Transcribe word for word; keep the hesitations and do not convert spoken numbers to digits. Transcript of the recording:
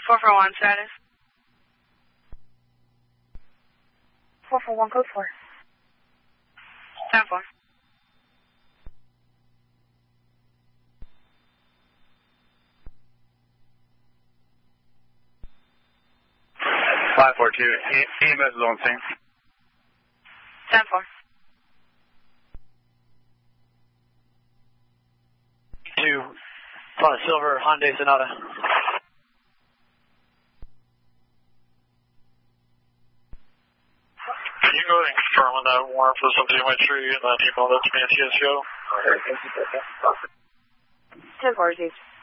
four four one status. four four one, code four. ten four. five four two, E M S is on scene. ten four. Two, Plata Silver, Hyundai Sonata. Can you go ahead and confirm on that warrant for somebody in my tree and then email that to me at T S G O? ten four received.